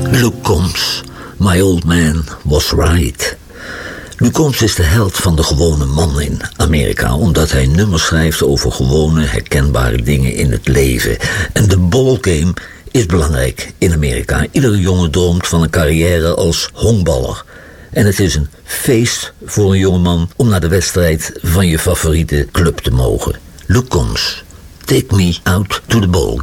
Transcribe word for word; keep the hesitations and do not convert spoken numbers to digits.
Luke Combs, my old man was right. Luke Combs is de held van de gewone man in Amerika, omdat hij nummers schrijft over gewone, herkenbare dingen in het leven. En de ballgame is belangrijk in Amerika. Iedere jongen droomt van een carrière als honkballer. En het is een feest voor een jongeman om naar de wedstrijd van je favoriete club te mogen. Luke Combs, take me out to the ball.